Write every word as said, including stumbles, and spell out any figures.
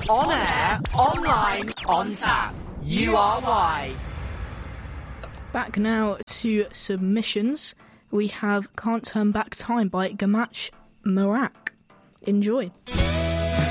On air, online, on tap. U R Y. Back now to submissions. We have Can't Turn Back Time by Gamache Merak. Enjoy.